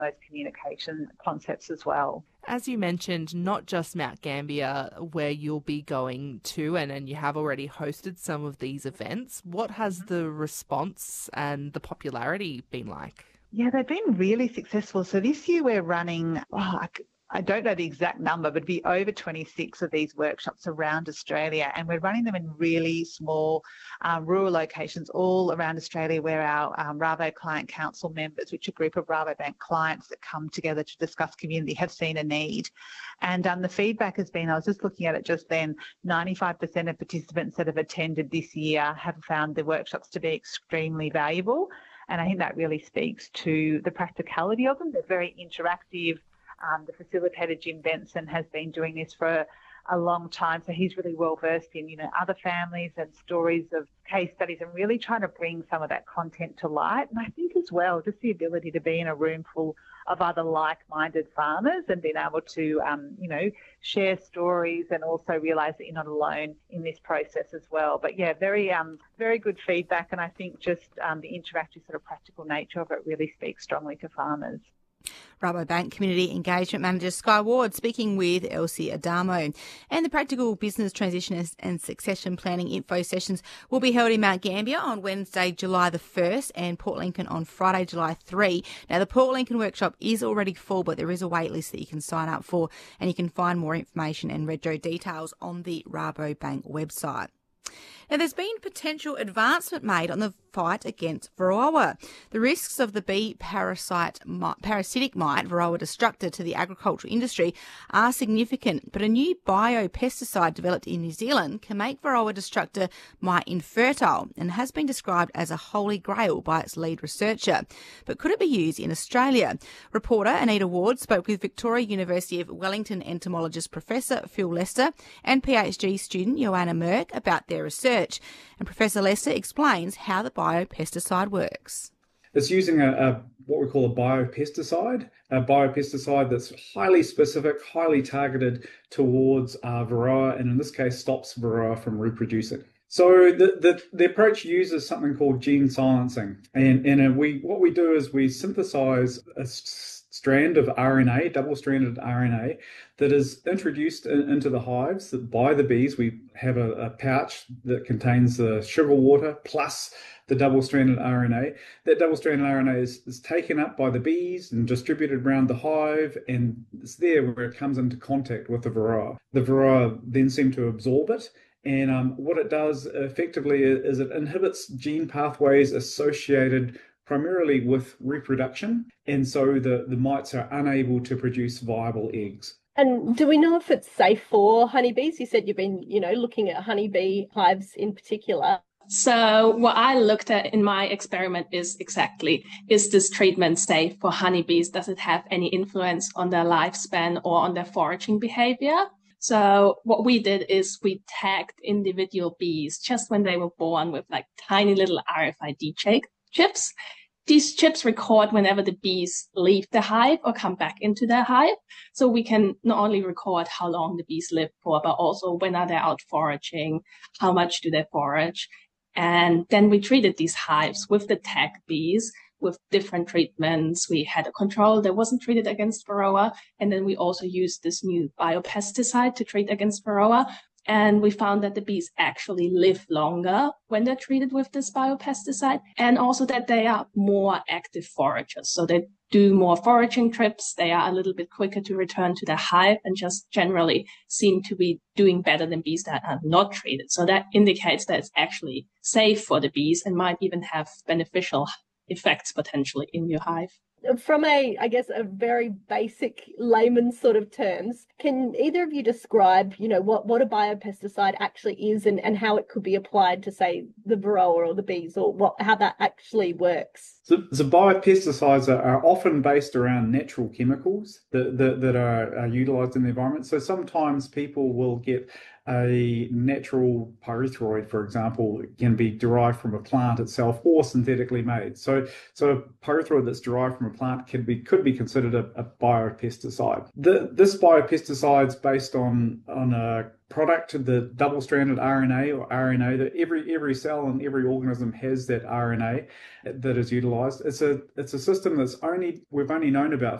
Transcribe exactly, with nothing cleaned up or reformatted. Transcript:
those communication concepts as well. As you mentioned, not just Mount Gambier where you'll be going to, and, and you have already hosted some of these events. What has the response and the popularity been like? Yeah, they've been really successful. So this year we're running, oh, I, I don't know the exact number, but it'd be over twenty-six of these workshops around Australia. And we're running them in really small um, rural locations all around Australia where our um, Ravo Client Council members, which are a group of Rabobank clients that come together to discuss community, have seen a need. And um, the feedback has been, I was just looking at it just then, ninety-five percent of participants that have attended this year have found the workshops to be extremely valuable. And I think that really speaks to the practicality of them. They're very interactive. Um, the facilitator, Jim Benson, has been doing this for a, a long time. So he's really well versed in, you know, other families and stories of case studies and really trying to bring some of that content to light. And I think as well, just the ability to be in a room full of other like-minded farmers and being able to, um, you know, share stories and also realise that you're not alone in this process as well. But yeah, very, um, very good feedback. And I think just um, the interactive sort of practical nature of it really speaks strongly to farmers. Rabobank Community Engagement Manager Sky Ward speaking with Elsie Adamo. And the Practical Business Transition and Succession Planning info sessions will be held in Mount Gambier on Wednesday, July the first and Port Lincoln on Friday, July third. Now, the Port Lincoln workshop is already full, but there is a wait list that you can sign up for, and you can find more information and retro details on the Rabobank website. Now, there's been potential advancement made on the fight against Varroa. The risks of the bee parasite, parasitic mite, Varroa destructor, to the agricultural industry are significant, but a new biopesticide developed in New Zealand can make Varroa destructor mite infertile and has been described as a holy grail by its lead researcher. But could it be used in Australia? Reporter Anita Ward spoke with Victoria University of Wellington entomologist Professor Phil Lester and PhD student Joanna Merck about their research. And Professor Lester explains how the biopesticide works. It's using a, a what we call a biopesticide, a biopesticide that's highly specific, highly targeted towards uh, Varroa, and in this case stops Varroa from reproducing. So the, the, the approach uses something called gene silencing, and, and we what we do is we synthesize a strand of R N A, double-stranded R N A, that is introduced in, into the hives by the bees. We have a, a pouch that contains the sugar water plus the double-stranded R N A. That double-stranded R N A is, is taken up by the bees and distributed around the hive, and it's there where it comes into contact with the Varroa. The Varroa then seem to absorb it, and um, what it does effectively is it inhibits gene pathways associated primarily with reproduction, and so the, the mites are unable to produce viable eggs. And do we know if it's safe for honeybees? You said you've been, you know, looking at honeybee hives in particular. So what I looked at in my experiment is exactly, is this treatment safe for honeybees? Does it have any influence on their lifespan or on their foraging behavior? So what we did is we tagged individual bees just when they were born with like tiny little R F I D chips. These chips record whenever the bees leave the hive or come back into their hive. So we can not only record how long the bees live for, but also when are they out foraging, how much do they forage. And then we treated these hives with the tagged bees with different treatments. We had a control that wasn't treated against Varroa. And then we also used this new biopesticide to treat against Varroa. And we found that the bees actually live longer when they're treated with this biopesticide, and also that they are more active foragers. So they do more foraging trips. They are a little bit quicker to return to their hive and just generally seem to be doing better than bees that are not treated. So that indicates that it's actually safe for the bees and might even have beneficial effects potentially in your hive. From a, I guess, a very basic layman's sort of terms, can either of you describe, you know, what, what a biopesticide actually is and, and how it could be applied to, say, the Varroa or the bees, or what how that actually works? So, so biopesticides are, are often based around natural chemicals that, that, that are, are utilised in the environment. So sometimes people will get a natural pyrethroid, for example, can be derived from a plant itself or synthetically made. So, so a pyrethroid that's derived from a plant could be could be considered a, a biopesticide. The, this biopesticide is based on on a product, the double-stranded R N A or R N A, that every every cell and every organism has that R N A that is utilized. It's a it's a system that's only we've only known about